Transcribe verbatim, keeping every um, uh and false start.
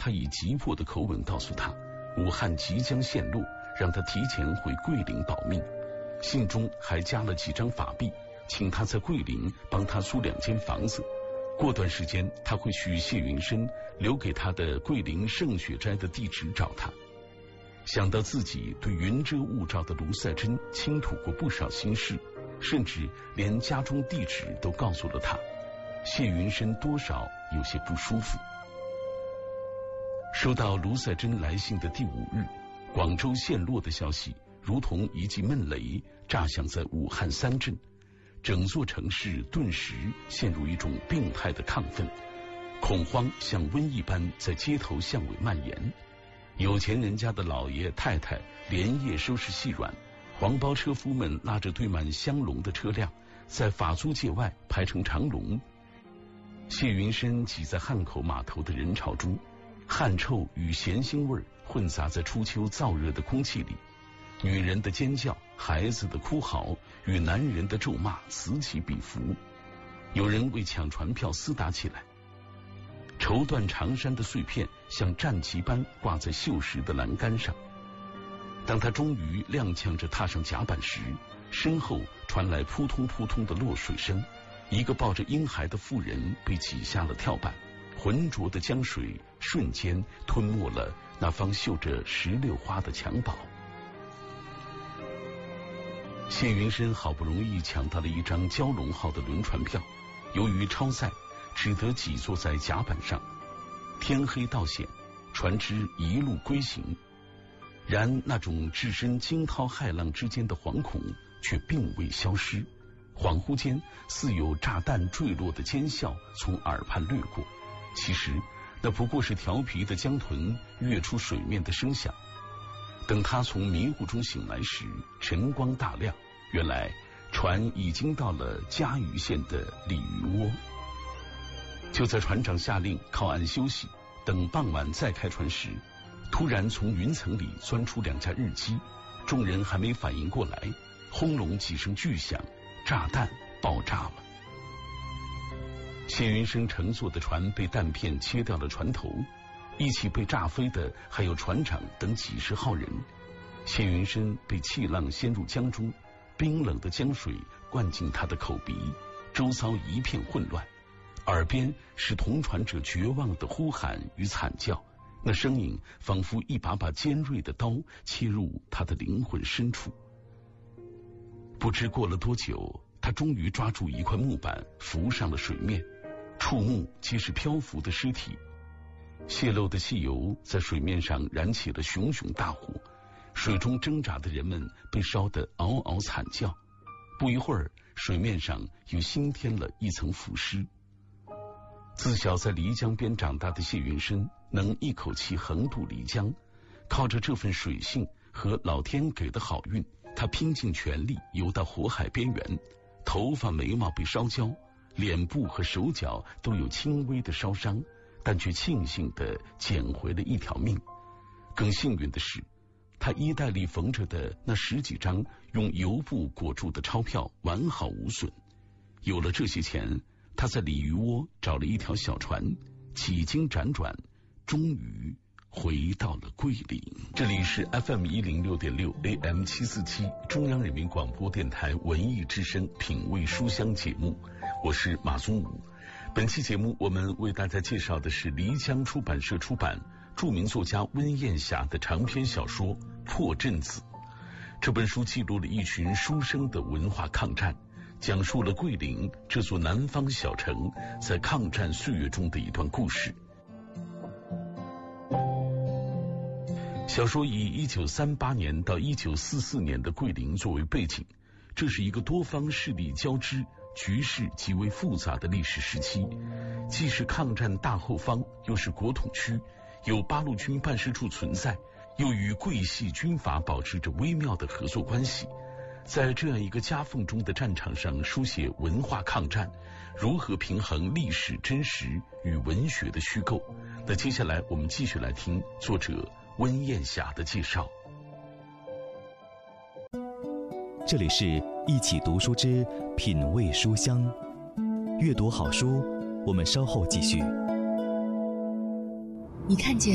他以急迫的口吻告诉他，武汉即将陷落，让他提前回桂林保命。信中还加了几张法币，请他在桂林帮他租两间房子。过段时间他会去谢云深留给他的桂林圣雪斋的地址找他。想到自己对云遮雾罩的卢赛珍倾吐过不少心事，甚至连家中地址都告诉了他，谢云深多少有些不舒服。收到卢赛珍来信的第五日，广州陷落的消息如同一记闷雷炸响在武汉三镇，整座城市顿时陷入一种病态的亢奋，恐慌像瘟疫般在街头巷尾蔓延。有钱人家的老爷太太连夜收拾细软，黄包车夫们拉着堆满香笼的车辆在法租界外排成长龙。谢云深挤在汉口码头的人潮中，汗臭与咸腥味混杂在初秋燥热的空气里，女人的尖叫，孩子的哭嚎与男人的咒骂此起彼伏。有人为抢船票厮打起来，绸缎长衫的碎片像战旗般挂在锈蚀的栏杆上。当他终于踉跄着踏上甲板时，身后传来扑通扑通的落水声，一个抱着婴孩的妇人被挤下了跳板，浑浊的江水瞬间吞没了那方绣着石榴花的襁褓。谢云深好不容易抢到了一张蛟龙号的轮船票，由于超载，只得挤坐在甲板上。天黑道险，船只一路归行，然那种置身惊涛骇浪之间的惶恐却并未消失。恍惚间，似有炸弹坠落的尖啸从耳畔掠过，其实那不过是调皮的江豚跃出水面的声响。等他从迷糊中醒来时，晨光大亮，原来船已经到了嘉鱼县的鲤鱼窝。就在船长下令靠岸休息，等傍晚再开船时，突然从云层里钻出两架日机，众人还没反应过来，轰隆几声巨响，炸弹爆炸了。谢云深乘坐的船被弹片切掉了船头，一起被炸飞的还有船长等几十号人。谢云深被气浪掀入江中，冰冷的江水灌进他的口鼻，周遭一片混乱，耳边是同船者绝望的呼喊与惨叫，那声音仿佛一把把尖锐的刀切入他的灵魂深处。不知过了多久，他终于抓住一块木板浮上了水面，触目皆是漂浮的尸体。泄漏的汽油在水面上燃起了熊熊大火，水中挣扎的人们被烧得嗷嗷惨叫。不一会儿，水面上又新添了一层浮尸。自小在漓江边长大的谢云深能一口气横渡漓江，靠着这份水性和老天给的好运，他拼尽全力游到火海边缘，头发眉毛被烧焦，脸部和手脚都有轻微的烧伤，但却庆幸地捡回了一条命。更幸运的是，他衣袋里缝着的那十几张用油布裹住的钞票完好无损。有了这些钱，他在鲤鱼窝找了一条小船，几经辗转，终于回到了桂林。这里是 F M 一零六点六 A M 七四七中央人民广播电台文艺之声品味书香节目，我是马宗武。本期节目我们为大家介绍的是漓江出版社出版著名作家温燕霞的长篇小说《破阵子》。这本书记录了一群书生的文化抗战，讲述了桂林这座南方小城在抗战岁月中的一段故事。小说以一九三八年到一九四四年的桂林作为背景，这是一个多方势力交织、局势极为复杂的历史时期，既是抗战大后方，又是国统区，有八路军办事处存在，又与桂系军阀保持着微妙的合作关系。在这样一个夹缝中的战场上书写文化抗战，如何平衡历史真实与文学的虚构？那接下来我们继续来听作者温燕霞的介绍。 这里是一起读书之品味书香，阅读好书，我们稍后继续。 你看见